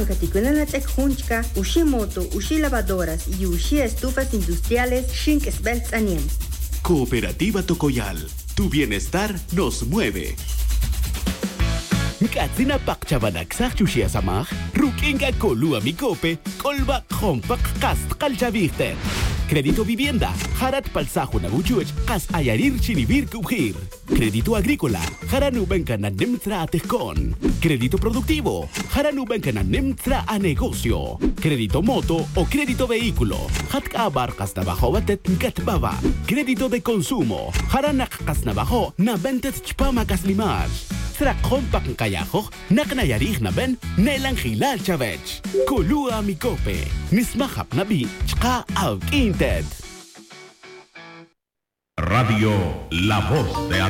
banca tikunanachek junchka, ushi moto, ushi lavadoras y ushi estufas industriales Shink Svelts Aniem. Cooperativa Tocoyal, tu bienestar nos mueve. Katsina pakchabanak sa chushia samach, rukinga kolua mikope, kolba kompak kast kalchaviste. Crédito vivienda, harat palsajo na uchuech, kas ayarir chinibir kubhir. Crédito agrícola, haranubenka na nimtra atejkon. Crédito productivo, haranubenka na nimtra a negocio. Crédito moto o crédito vehículo, hatka abarcas na bajo batet katbaba. Crédito de consumo, haranak kas na bajo na bentet chpama kaslimash. Tra kompak kayajo, naknayarih na ben, nelang hilal chavech. Kulua mikope, nismahap na bi, chka out inted. Radio La Voz de